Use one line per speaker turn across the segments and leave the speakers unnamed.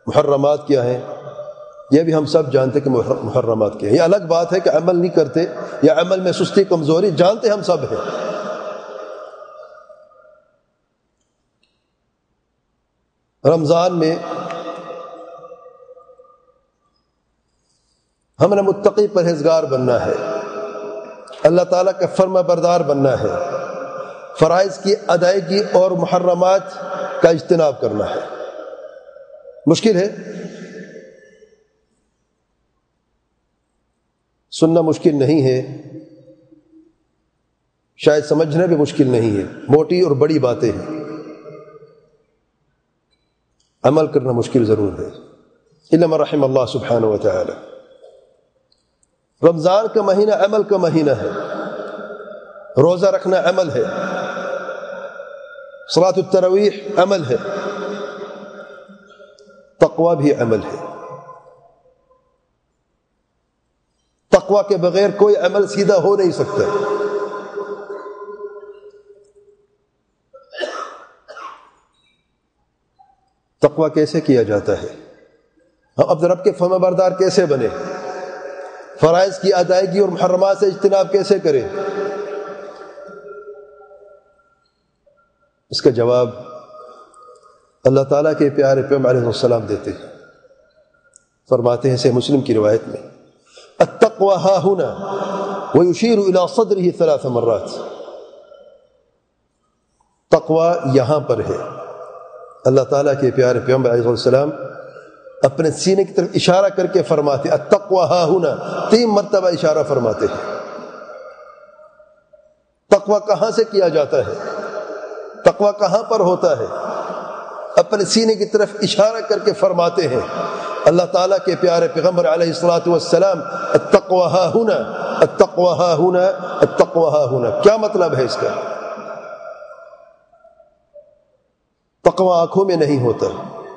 محرمات کیا ہیں؟ یہ بھی ہم سب جانتے کہ محرمات کیا ہیں. یہ الگ بات ہے کہ عمل نہیں کرتے یا عمل میں سستی کمزوری، جانتے ہم سب ہیں. رمضان میں ہم نے متقی پرہیزگار بننا ہے، اللہ تعالیٰ کا فرما بردار بننا ہے، فرائض کی ادائیگی اور محرمات کا اجتناب کرنا ہے. مشکل ہے، سننا مشکل نہیں ہے، شاید سمجھنا بھی مشکل نہیں ہے، موٹی اور بڑی باتیں ہیں. عمل کرنا مشکل ضرور ہے، الا من رحم اللہ سبحانہ و تعالی. رمضان کا مہینہ عمل کا مہینہ ہے، روزہ رکھنا عمل ہے، صلاۃ التراویح عمل ہے، تقوی بھی عمل ہے. تقوی کے بغیر کوئی عمل سیدھا ہو نہیں سکتا. تقوی کیسے کیا جاتا ہے؟ ہم اپنے رب کے فرما بردار کیسے بنے؟ فرائض کی ادائیگی اور محرمات سے اجتناب کیسے کریں؟ اس کا جواب اللہ تعالیٰ کے پیارے پیغمبر علیہ السلام دیتے ہیں. فرماتے ہیں صحیح مسلم کی روایت میں، التقوى ها هنا ويشير الى صدره 3 مرات. تقوی یہاں پر ہے. اللہ تعالیٰ کے پیارے پیغمبر علیہ السلام اپنے سینے کی طرف اشارہ کر کے فرماتے التقوى ها هنا، 3 مرتبہ اشارہ فرماتے ہیں. تقوی کہاں سے کیا جاتا ہے؟ تقوی کہاں پر ہوتا ہے؟ اپنے سینے کی طرف اشارہ کر کے فرماتے ہیں اللہ تعالیٰ کے پیارے پیغمبر علیہ الصلوۃ والسلام، التقوى ها هنا، التقوى ها هنا، التقوى ها هنا. کیا مطلب ہے اس کا؟ تقوی آنکھوں میں نہیں ہوتا،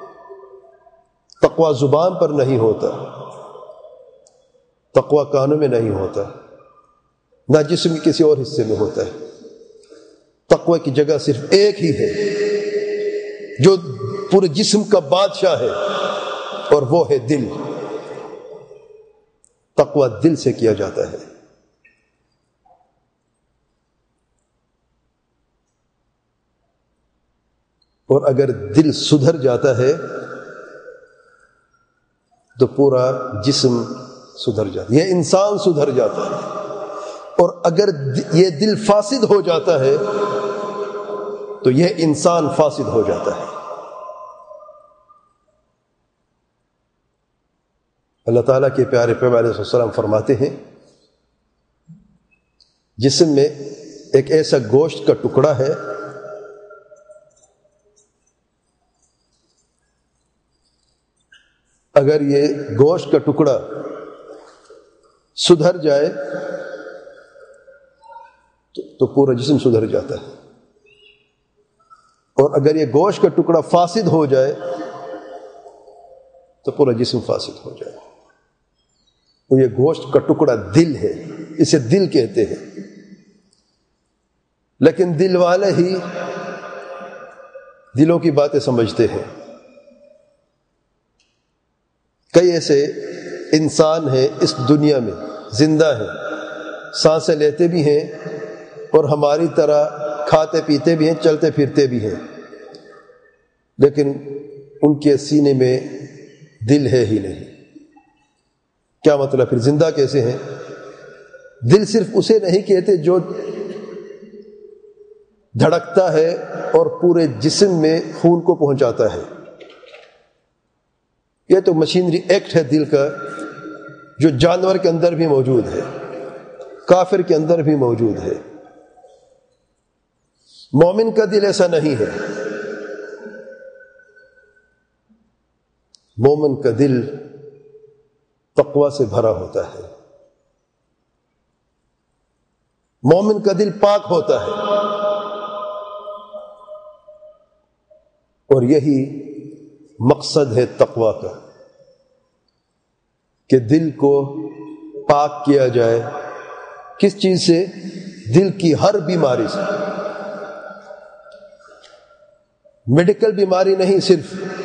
تقوی زبان پر نہیں ہوتا، تقوی کانوں میں نہیں ہوتا، نہ جسم کے کسی اور حصے میں ہوتا ہے. تقوی کی جگہ صرف ایک ہی ہے جو پورے جسم کا بادشاہ ہے، اور وہ ہے دل. تقوی دل سے کیا جاتا ہے. اور اگر دل سدھر جاتا ہے تو پورا جسم سدھر جاتا ہے، یہ انسان سدھر جاتا ہے. اور اگر یہ دل فاسد ہو جاتا ہے تو یہ انسان فاسد ہو جاتا ہے. اللہ تعالیٰ کے پیارے پیغمبر علیہ السلام فرماتے ہیں جسم میں ایک ایسا گوشت کا ٹکڑا ہے اگر یہ گوشت کا ٹکڑا سدھر جائے تو پورا جسم سدھر جاتا ہے، اور اگر یہ گوشت کا ٹکڑا فاسد ہو جائے تو پورا جسم فاسد ہو جائے. وہ یہ گوشت کا ٹکڑا دل ہے، اسے دل کہتے ہیں. لیکن دل والے ہی دلوں کی باتیں سمجھتے ہیں. کئی ایسے انسان ہیں اس دنیا میں زندہ ہیں، سانسیں لیتے بھی ہیں اور ہماری طرح کھاتے پیتے بھی ہیں، چلتے پھرتے بھی ہیں، لیکن ان کے سینے میں دل ہے ہی نہیں. کیا مطلب؟ پھر زندہ کیسے ہیں؟ دل صرف اسے نہیں کہتے جو دھڑکتا ہے اور پورے جسم میں خون کو پہنچاتا ہے. یہ تو مشینری ایکٹ ہے دل کا، جو جانور کے اندر بھی موجود ہے، کافر کے اندر بھی موجود ہے. مومن کا دل ایسا نہیں ہے. مومن کا دل تقوی سے بھرا ہوتا ہے، مومن کا دل پاک ہوتا ہے. اور یہی مقصد ہے تقوی کا کہ دل کو پاک کیا جائے. کس چیز سے؟ دل کی ہر بیماری سے. میڈیکل بیماری نہیں، صرف